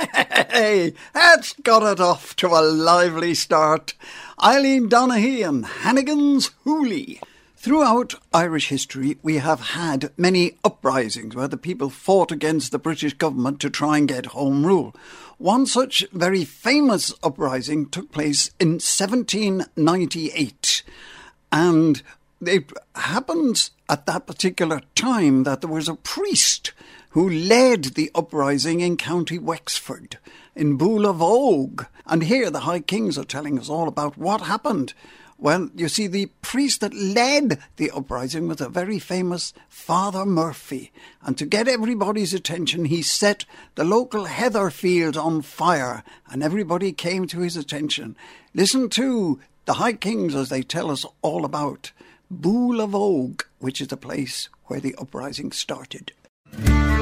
Hey, that's got it off to a lively start. Eileen Donaghy and Hannigan's Hoolie. Throughout Irish history, we have had many uprisings where the people fought against the British government to try and get home rule. One such very famous uprising took place in 1798, and it happened at that particular time that there was a priest who led the uprising in County Wexford, in Bull of Ogue. And here the High Kings are telling us all about what happened. Well, you see, the priest that led the uprising was a very famous Father Murphy. And to get everybody's attention, he set the local heather field on fire, and everybody came to his attention. Listen to the High Kings as they tell us all about Bull of Ogue, which is the place where the uprising started.